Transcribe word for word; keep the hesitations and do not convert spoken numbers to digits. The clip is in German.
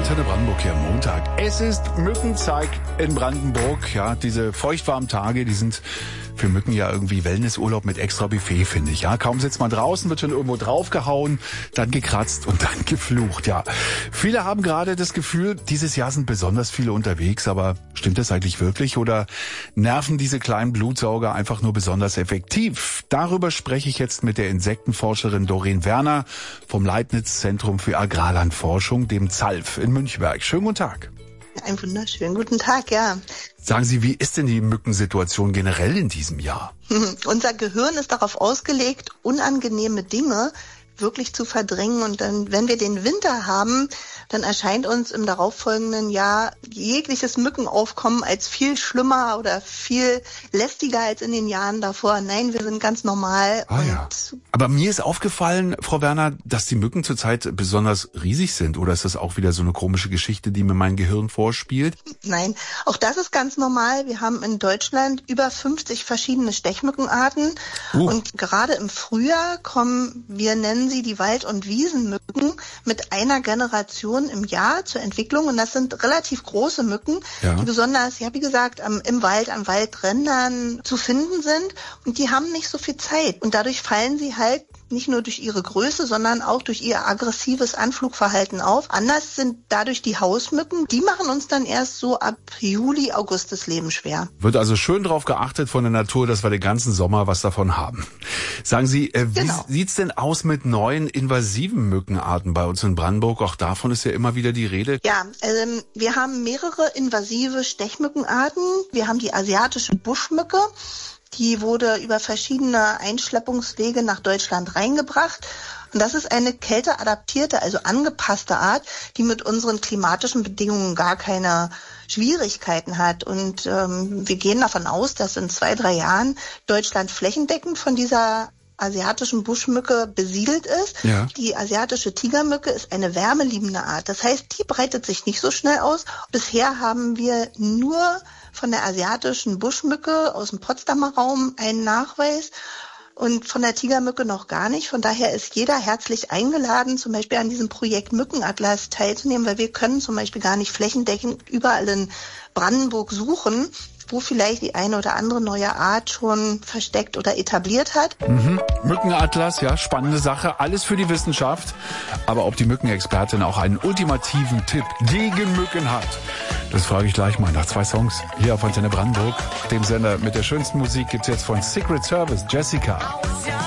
Antenne Brandenburg hier am Montag. Es ist Mückenzeit in Brandenburg. Ja, diese feuchtwarmen Tage, die sind für Mücken ja irgendwie Wellnessurlaub mit extra Buffet, finde ich. Ja, kaum sitzt man draußen, wird schon irgendwo draufgehauen, dann gekratzt und dann geflucht. Ja, viele haben gerade das Gefühl, dieses Jahr sind besonders viele unterwegs. Aber stimmt das eigentlich wirklich? Oder nerven diese kleinen Blutsauger einfach nur besonders effektiv? Darüber spreche ich jetzt mit der Insektenforscherin Doreen Werner vom Leibniz-Zentrum für Agrarlandforschung, dem ZALF in Münchberg. Schönen guten Tag. Einen wunderschönen guten Tag, ja. Sagen Sie, wie ist denn die Mückensituation generell in diesem Jahr? Unser Gehirn ist darauf ausgelegt, unangenehme Dinge wirklich zu verdrängen. Und dann, wenn wir den Winter haben, dann erscheint uns im darauffolgenden Jahr jegliches Mückenaufkommen als viel schlimmer oder viel lästiger als in den Jahren davor. Nein, wir sind ganz normal. Ah, und ja. Aber mir ist aufgefallen, Frau Werner, dass die Mücken zurzeit besonders riesig sind. Oder ist das auch wieder so eine komische Geschichte, die mir mein Gehirn vorspielt? Nein, auch das ist ganz normal. Wir haben in Deutschland über fünfzig verschiedene Stechmückenarten. Uh. Und gerade im Frühjahr kommen, wir nennen sie die Wald- und Wiesenmücken, mit einer Generation im Jahr zur Entwicklung. Und das sind relativ große Mücken, ja. die besonders, ja wie gesagt, am, im Wald, an Waldrändern zu finden sind. Und die haben nicht so viel Zeit. Und dadurch fallen sie halt nicht nur durch ihre Größe, sondern auch durch ihr aggressives Anflugverhalten auf. Anders sind dadurch die Hausmücken. Die machen uns dann erst so ab Juli, August das Leben schwer. Wird also schön drauf geachtet von der Natur, dass wir den ganzen Sommer was davon haben. Sagen Sie, äh, wie genau. sieht's denn aus mit neuen invasiven Mückenarten bei uns in Brandenburg? Auch davon ist ja immer wieder die Rede. Ja, ähm, wir haben mehrere invasive Stechmückenarten. Wir haben die asiatische Buschmücke. Die wurde über verschiedene Einschleppungswege nach Deutschland reingebracht. Und das ist eine kälteadaptierte, also angepasste Art, die mit unseren klimatischen Bedingungen gar keine Schwierigkeiten hat. Und ähm, wir gehen davon aus, dass in zwei, drei Jahren Deutschland flächendeckend von dieser asiatischen Buschmücke besiedelt ist. Ja. Die asiatische Tigermücke ist eine wärmeliebende Art. Das heißt, die breitet sich nicht so schnell aus. Bisher haben wir nur von der asiatischen Buschmücke aus dem Potsdamer Raum einen Nachweis und von der Tigermücke noch gar nicht. Von daher ist jeder herzlich eingeladen, zum Beispiel an diesem Projekt Mückenatlas teilzunehmen, weil wir können zum Beispiel gar nicht flächendeckend überall in Brandenburg suchen, wo vielleicht die eine oder andere neue Art schon versteckt oder etabliert hat. Mhm. Mückenatlas, ja, spannende Sache. Alles für die Wissenschaft. Aber ob die Mückenexpertin auch einen ultimativen Tipp gegen Mücken hat, das frage ich gleich mal nach zwei Songs hier auf Antenne Brandenburg. Dem Sender mit der schönsten Musik gibt's jetzt von Secret Service, Jessica.